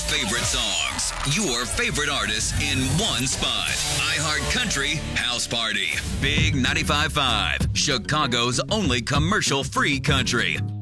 favorite songs, your favorite artists in one spot. iHeart Country House Party. Big 95.5, Chicago's only commercial-free country.